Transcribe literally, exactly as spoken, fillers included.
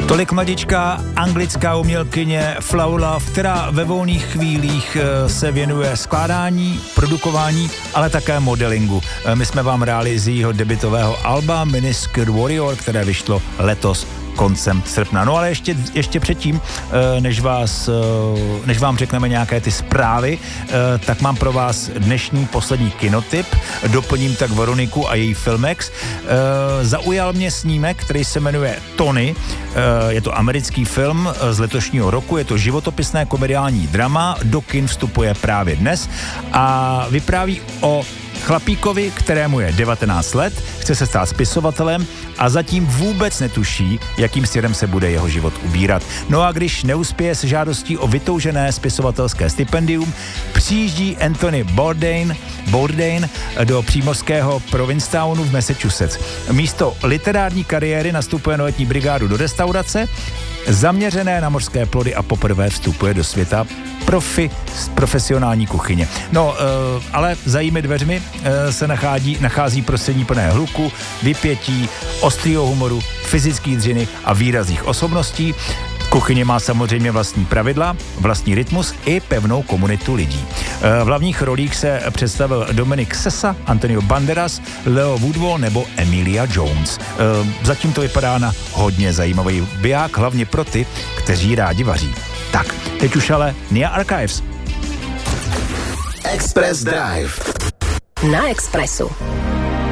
Tolik mladičká anglická umělkyně Flow Love, která ve volných chvílích se věnuje skládání, produkování, ale také modelingu. My jsme vám hráli z jejího debutového alba Minuscule Warrior, které vyšlo letos koncem srpna. No ale ještě, ještě předtím, než, vás, než vám řekneme nějaké ty zprávy, tak mám pro vás dnešní poslední kinotip. Doplním tak Veroniku a její Filmex. Zaujal mě snímek, který se jmenuje Tony. Je to americký film z letošního roku, je to životopisné komediální drama, do kin vstupuje právě dnes a vypráví o chlapíkovi, kterému je devatenáct let, chce se stát spisovatelem a zatím vůbec netuší, jakým směrem se bude jeho život ubírat. No a když neuspěje s žádostí o vytoužené spisovatelské stipendium, přijíždí Anthony Bourdain, Bourdain do přímořského Provincetownu v Massachusetts. Místo literární kariéry nastupuje na letní brigádu do restaurace, zaměřené na mořské plody a poprvé vstupuje do světa profi, profesionální kuchyně. No, e, ale za jimi dveřmi e, se nachází, nachází prostředí plné hluku, vypětí, ostrýho humoru, fyzických dřiny a výrazných osobností. Kuchyně má samozřejmě vlastní pravidla, vlastní rytmus i pevnou komunitu lidí. V hlavních rolích se představil Dominic Sessa, Antonio Banderas, Leo Woodwall nebo Emilia Jones. Zatím to vypadá na hodně zajímavý biják, hlavně pro ty, kteří rádi vaří. Tak, teď už ale Nia Archives. Express Drive. Na Expressu.